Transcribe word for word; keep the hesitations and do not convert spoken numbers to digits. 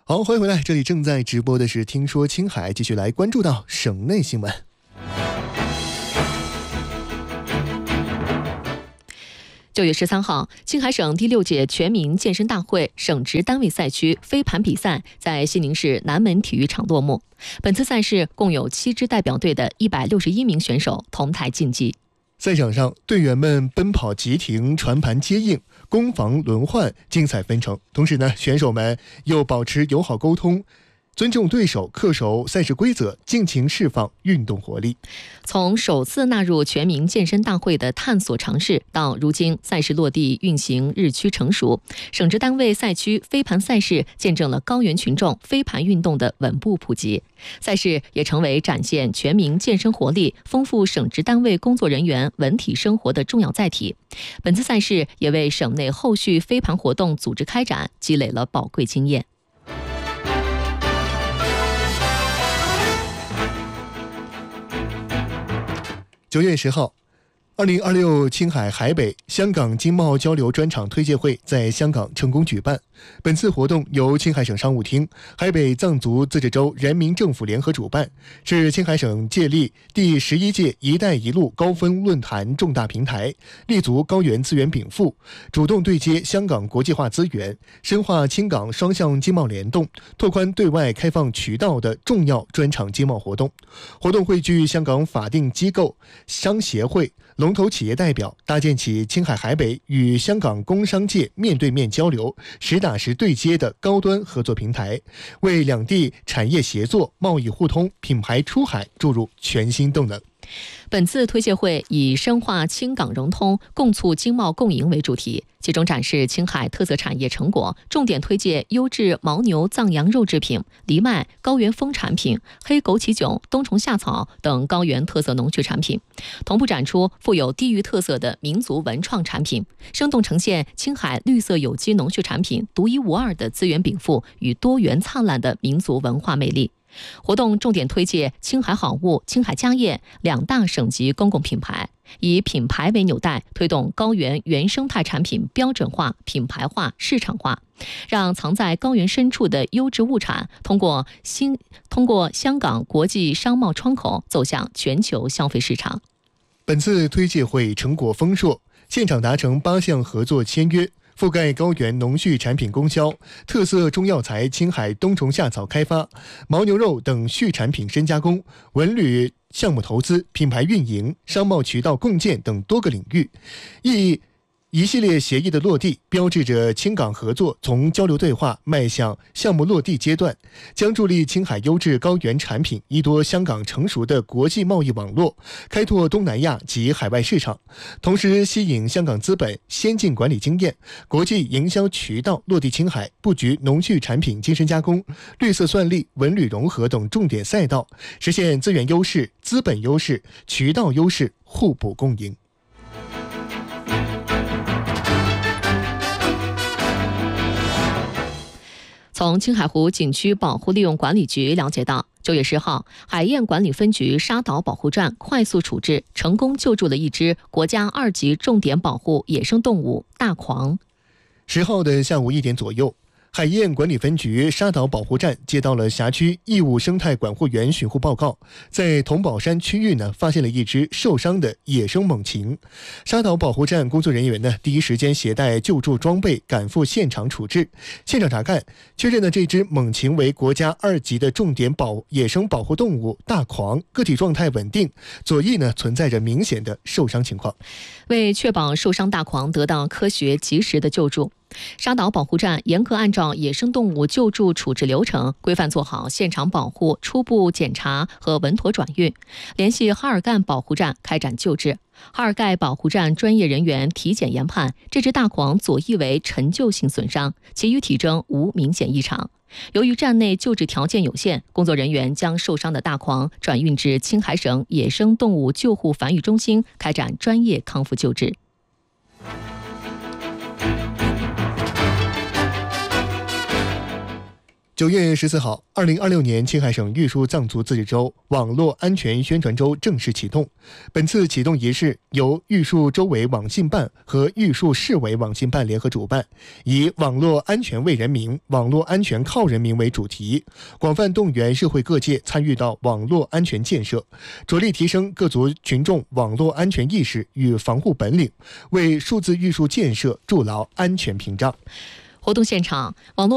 好，欢迎回来，这里正在直播的是听说青海，继续来关注到省内新闻。 九月十三号，青海省第六届全民健身大会省直单位赛区飞盘比赛在西宁市南门体育场落幕。本次赛事共有七支代表队的一百六十一名选手同台竞技。 赛场上，队员们奔跑急停、传盘接应、攻防轮换，精彩纷呈。同时呢，选手们又保持友好沟通，尊重对手，恪守赛事规则，尽情释放运动活力。 从首次纳入全民健身大会的探索尝试，到如今赛事落地运行日趋成熟，省直单位赛区飞盘赛事见证了高原群众飞盘运动的稳步普及。赛事也成为展现全民健身活力、丰富省直单位工作人员文体生活的重要载体。本次赛事也为省内后续飞盘活动组织开展积累了宝贵经验。 九月十号，二零二六青海海北香港经贸交流专场推介会在香港成功举办。本次活动由青海省商务厅、海北藏族自治州人民政府联合主办，是青海省借力第十一届“一带一路”高峰论坛重大平台，立足高原资源禀赋，主动对接香港国际化资源，深化青港双向经贸联动，拓宽对外开放渠道的重要专场经贸活动。活动汇聚香港法定机构、商协会、龙头企业代表，搭建起青海海北与香港工商界面对面交流、实打实对接的高端合作平台，为两地产业协作、贸易互通、品牌出海注入全新动能。 本次推介会以深化青港融通、共促经贸共赢为主题，集中展示青海特色产业成果，重点推介优质牦牛、藏羊肉制品、藜麦、高原蜂产品、黑枸杞酒、冬虫夏草等高原特色农具产品，同步展出富有地域特色的民族文创产品，生动呈现青海绿色有机农畜产品独一无二的资源禀赋与多元灿烂的民族文化魅力。活动重点推介青海好物、青海家业两大省级公共品牌，以品牌为纽带，推动高原原生态产品标准化、品牌化、市场化，让藏在高原深处的优质物产通过新通过香港国际商贸窗口走向全球消费市场。 本次推介会成果丰硕，现场达成八项合作签约，覆盖高原农畜产品供销、特色中药材青海冬虫夏草开发、牦牛肉等畜产品深加工、文旅项目投资、品牌运营、商贸渠道共建等多个领域。一一系列协议的落地，标志着青港合作从交流对话迈向项目落地阶段，将助力青海优质高原产品依托香港成熟的国际贸易网络，开拓东南亚及海外市场，同时吸引香港资本、先进管理经验、国际营销渠道落地青海，布局农畜产品精深加工、绿色算力、文旅融合等重点赛道，实现资源优势、资本优势、渠道优势互补共赢。 从青海湖景区保护利用管理局了解到，九月十号，海燕管理分局沙岛保护站快速处置，成功救助了一只国家二级重点保护野生动物大狂。 十号的下午一点左右，海燕管理分局沙岛保护站接到了辖区义务生态管护员巡护报告，在桐宝山区域呢发现了一只受伤的野生猛禽。沙岛保护站工作人员呢第一时间携带救助装备赶赴现场处置。现场查看，确认的这只猛禽为国家二级的重点保野生保护动物大狂，个体状态稳定，左翼呢存在着明显的受伤情况。 为确保受伤大狂得到科学及时的救助，沙岛保护站严格按照野生动物救助处置流程，规范做好现场保护、初步检查和稳妥转运，联系哈尔干保护站开展救治。哈尔盖保护站专业人员体检研判，这只大狂左翼为陈旧性损伤，其余体征无明显异常。由于站内救治条件有限，工作人员将受伤的大狂转运至青海省野生动物救护繁育中心开展专业康复救治。 九月十四号，二零二六年青海省玉树藏族自治州网络安全宣传周正式启动。本次启动仪式由玉树州委网信办和玉树市委网信办联合主办，以“网络安全为人民，网络安全靠人民”为主题，广泛动员社会各界参与到网络安全建设，着力提升各族群众网络安全意识与防护本领，为数字玉树建设筑牢安全屏障。 活动现场，网络